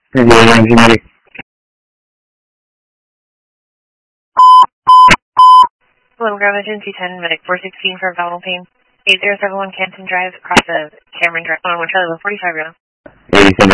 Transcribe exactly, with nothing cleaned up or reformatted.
Medic. Hello, Grab Agency ten, Medic four sixteen for abdominal pain. eight zero seven one Canton Drive, across the Cameron Drive, on one Charlie forty-five, right now. eighty-seven